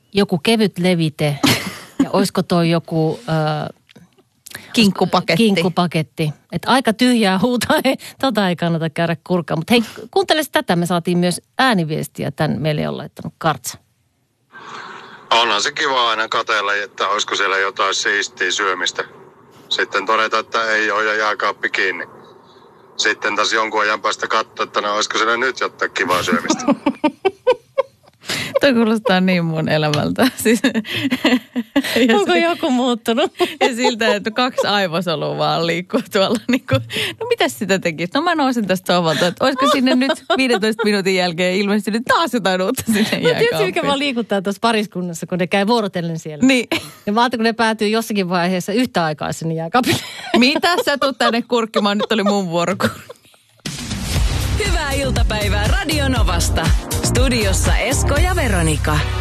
joku kevyt levite ja olisiko toi joku... Kinkkupaketti. Että aika tyhjää huutaa, tota ei kannata käydä kurkaa. Mutta hei, kuunteles tätä, me saatiin myös ääniviestiä, tämän meille on laittanut Kartsa. Onhan se kiva aina katsella, että olisiko siellä jotain siistiä syömistä. Sitten todeta, että ei ole ja jääkaappi kiinni. Sitten taas jonkun ajan päästä katsoa, että no, olisiko siellä nyt jotain kivaa syömistä. Toi kuulostaa niin mun elämältä. Siis, onko joku muuttunut? Ja siltä, että 2 aivosolua vaan liikkuu tuolla. Niin kuin, no mitäs sitä tekisi? No mä nousin tästä sovalta, että olisiko sinne nyt 15 minuutin jälkeen ilmestynyt taas jotain uutta sinne jääkaappiin. Tiedätkö, mikä vaan liikuttaa tuossa pariskunnassa, kun ne käy vuorotellen siellä? Niin. Ja vaan, kun ne päätyy jossakin vaiheessa yhtä aikaa sinne jääkaapille. Mitä sä tuut tänne kurkkimaan? Nyt oli mun vuoro. Hyvää iltapäivää Radio Novasta. Studiossa Esko ja Veronika.